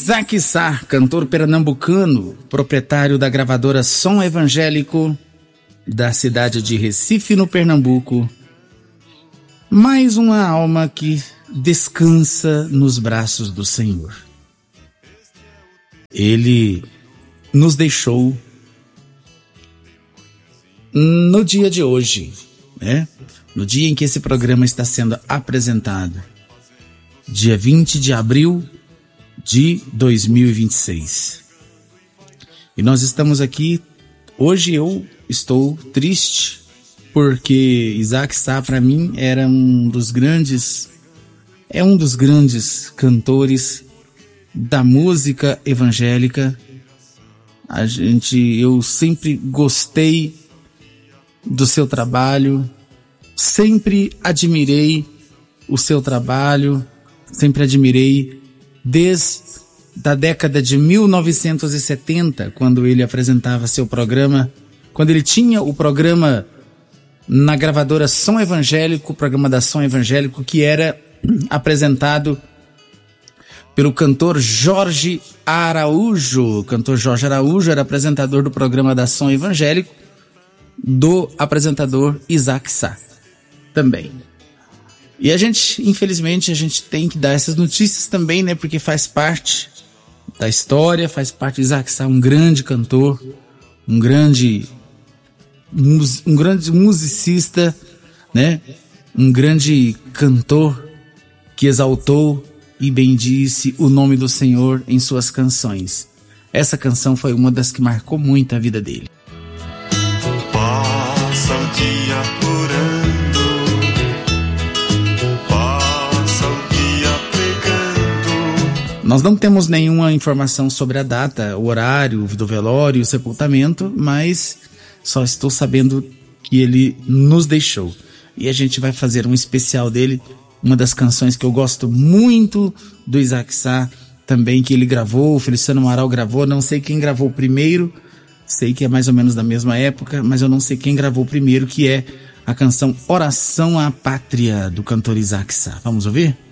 Isaac Sá, cantor pernambucano, proprietário da gravadora Som Evangélico, da cidade de Recife, no Pernambuco. Mais uma alma que descansa nos braços do Senhor. Ele nos deixou no dia de hoje, né? No dia em que esse programa está sendo apresentado, dia 20 de abril de 2026. E nós estamos aqui, hoje eu estou triste, porque Isaac Sá, para mim, era um dos grandes cantores da música evangélica. Eu sempre gostei do seu trabalho, sempre admirei o seu trabalho, sempre admirei desde a década de 1970, quando ele apresentava seu programa, quando ele tinha o programa na gravadora Som Evangélico, o programa da Som Evangélico, que era apresentado pelo cantor Jorge Araújo. O cantor Jorge Araújo era apresentador do programa da Som Evangélico, do apresentador Isaac Sá também. E infelizmente, a gente tem que dar essas notícias também, né? Porque faz parte da história, faz parte de Isaac Sá, um grande cantor, um grande musicista, né? Um grande cantor que exaltou e bendisse o nome do Senhor em suas canções. Essa canção foi uma das que marcou muito a vida dele. Passa o dia apurando, passa o dia pregando. Nós não temos nenhuma informação sobre a data, o horário do velório, o sepultamento, mas só estou sabendo que ele nos deixou. E a gente vai fazer um especial dele, uma das canções que eu gosto muito do Isaac Sá, também que ele gravou, o Feliciano Amaral gravou, não sei quem gravou primeiro, sei que é mais ou menos da mesma época, mas eu não sei quem gravou primeiro, que é a canção Oração à Pátria, do cantor Isaac Sá. Vamos ouvir?